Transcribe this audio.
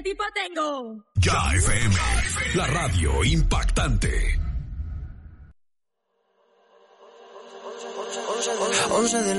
tipo tengo? Ya FM, la radio impactante. 11 de